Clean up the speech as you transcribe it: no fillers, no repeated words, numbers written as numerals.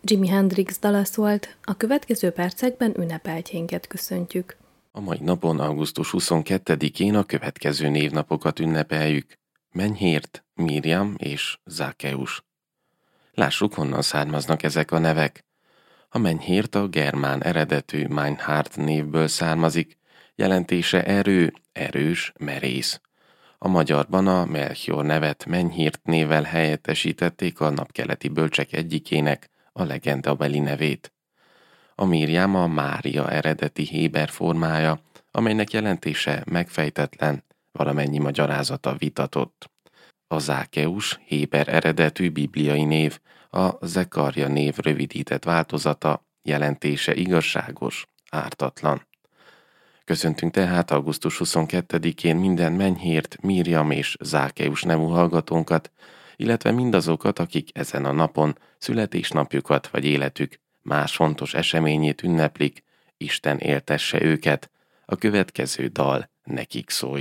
Jimi Hendrix dala szólt, a következő percekben ünnepeltjénket köszöntjük. A mai napon, augusztus 22-én a következő névnapokat ünnepeljük. Menhért, Miriam és Zákeus. Lássuk, honnan származnak ezek a nevek. A Menhért a germán eredetű Meinhard névből származik, jelentése erő, erős, merész. A magyarban a Melchior nevet Menhírt névvel helyettesítették a napkeleti bölcsek egyikének, a legendabeli nevét. A Miriam a Mária eredeti héber formája, amelynek jelentése megfejtetlen, valamennyi magyarázata vitatott. A Zákeus héber eredetű bibliai név, a Zekarja név rövidített változata, jelentése igazságos, ártatlan. Köszöntünk tehát augusztus 22-én minden Menhért, Miriam és Zákeus nevű hallgatónkat, illetve mindazokat, akik ezen a napon születésnapjukat vagy életük más fontos eseményét ünneplik, Isten éltesse őket, a következő dal nekik szól.